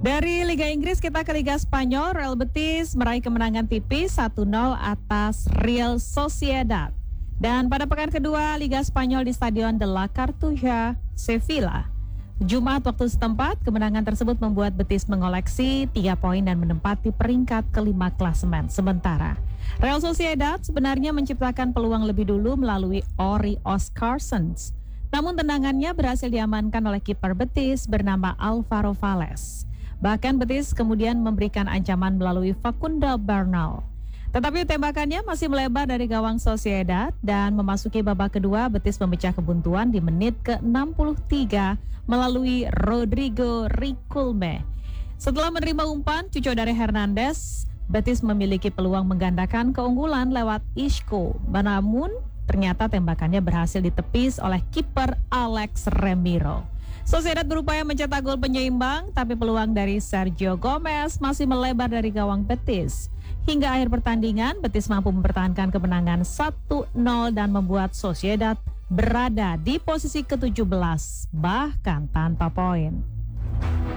Dari Liga Inggris kita ke Liga Spanyol. Real Betis meraih kemenangan tipis 1-0 atas Real Sociedad. Dan pada pekan kedua Liga Spanyol di Stadion de la Cartuja, Sevilla, Jumat waktu setempat, kemenangan tersebut membuat Betis mengoleksi 3 poin dan menempati peringkat kelima klasemen. Sementara Real Sociedad sebenarnya menciptakan peluang lebih dulu melalui Ori Oscarsons. Namun tendangannya berhasil diamankan oleh kiper Betis bernama Alvaro Valles. Bahkan Betis kemudian memberikan ancaman melalui Facundo Bernal. Tetapi tembakannya masih melebar dari gawang Sociedad dan memasuki babak kedua Betis memecah kebuntuan di menit ke-63 melalui Rodrigo Riquelme. Setelah menerima umpan cuco dari Hernandez, Betis memiliki peluang menggandakan keunggulan lewat Isco. Namun ternyata tembakannya berhasil ditepis oleh kiper Alex Remiro. Sociedad berupaya mencetak gol penyeimbang, tapi peluang dari Sergio Gomez masih melebar dari gawang Betis. Hingga akhir pertandingan, Betis mampu mempertahankan kemenangan 1-0 dan membuat Sociedad berada di posisi ke-17, bahkan tanpa poin.